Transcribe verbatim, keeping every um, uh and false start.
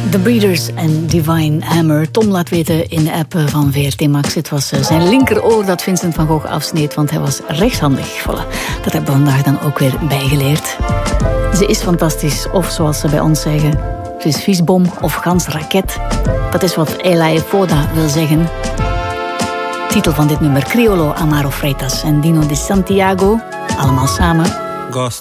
The Breeders en Divine Hammer. Tom laat weten in de app van V R T Max. Het was zijn linkeroor dat Vincent van Gogh afsneed, want hij was rechtshandig. Voilà. Dat hebben we vandaag dan ook weer bijgeleerd. Ze is fantastisch, of zoals ze bij ons zeggen, ze is viesbom of gans raket. Dat is wat Eli Foda wil zeggen. Titel van dit nummer: Criollo Amaro Freitas en Dino de Santiago. Allemaal samen. Ghost.